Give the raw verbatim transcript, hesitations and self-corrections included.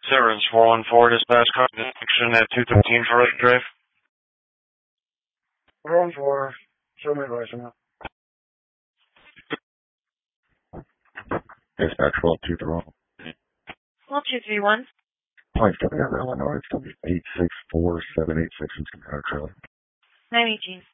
Servants four one four, dispatch connection at two thirteen for Lake Drive. four one four, show me advice now. Dispatch twelve two three one. twelve two three one. Plains County, Illinois. It's eight six four seven eight six in County Trailer. nine eighteen.